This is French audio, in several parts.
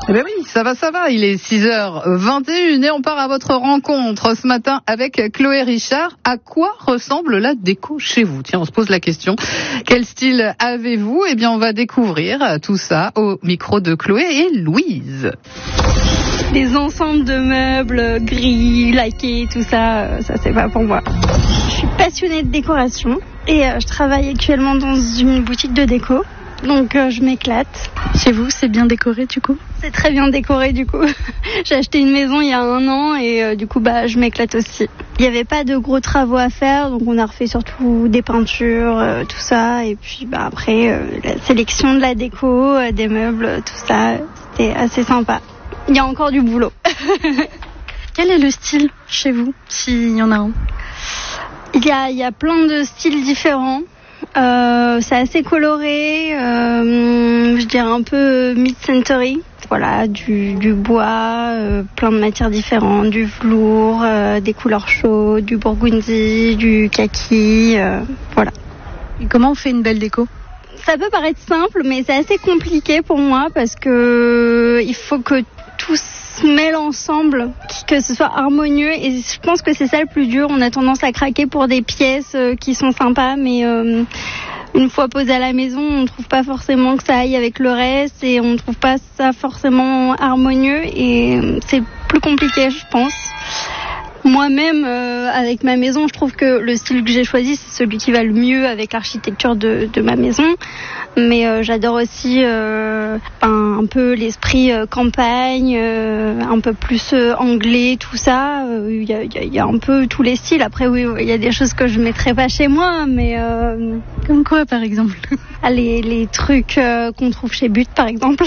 Eh ben oui, ça va, il est 6h21 et on part à votre rencontre ce matin avec Chloé Richard. À quoi ressemble la déco chez vous? Tiens, on se pose la question. Quel style avez-vous? Eh bien, on va découvrir tout ça au micro de Chloé et Louise. Les ensembles de meubles gris, laqués, tout ça, ça c'est pas pour moi. Je suis passionnée de décoration et je travaille actuellement dans une boutique de déco. Donc je m'éclate. Chez vous, c'est bien décoré du coup? C'est très bien décoré du coup. J'ai acheté une maison il y a 1 an et du coup je m'éclate aussi. Il n'y avait pas de gros travaux à faire, donc on a refait surtout des peintures, tout ça. Et puis après, la sélection de la déco, des meubles, tout ça, c'était assez sympa. Il y a encore du boulot. Quel est le style chez vous, s'il y en a un? Il y a plein de styles différents. C'est assez coloré, je dirais un peu mid-century. Voilà, du bois, plein de matières différentes, du velours, des couleurs chaudes, du burgundy, du kaki, voilà. Et comment on fait une belle déco? Ça peut paraître simple, mais c'est assez compliqué pour moi parce que il faut que tout se mêle ensemble, que ce soit harmonieux, et je pense que c'est ça le plus dur. On a tendance à craquer pour des pièces qui sont sympas, mais une fois posées à la maison, on ne trouve pas forcément que ça aille avec le reste et on ne trouve pas ça forcément harmonieux et c'est plus compliqué, je pense. Moi-même, avec ma maison, je trouve que le style que j'ai choisi, c'est celui qui va le mieux avec l'architecture de ma maison. Mais j'adore aussi un peu l'esprit campagne, un peu plus anglais, tout ça. Il y a un peu tous les styles. Après, oui, il y a des choses que je mettrais pas chez moi, mais... Comme quoi, par exemple? Les trucs qu'on trouve chez But, par exemple.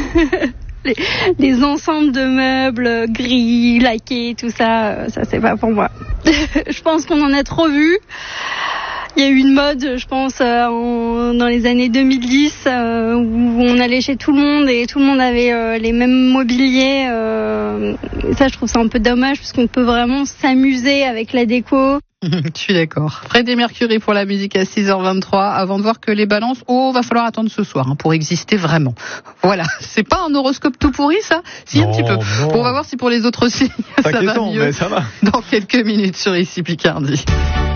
Les ensembles de meubles gris, laqués, tout ça, ça c'est pas pour moi. Je pense qu'on en a trop vu. Il y a eu une mode, je pense, dans les années 2010 où on allait chez tout le monde et tout le monde avait les mêmes mobiliers. Ça, je trouve ça un peu dommage parce qu'on peut vraiment s'amuser avec la déco. Je suis d'accord. Freddie Mercury pour la musique à 6h23. Avant de voir que les balances, va falloir attendre ce soir pour exister vraiment. Voilà, c'est pas un horoscope tout pourri ça? Si, non, un petit peu. Bon, on va voir si pour les autres aussi ça va mieux. Mais ça va. Dans quelques minutes sur Ici Picardie.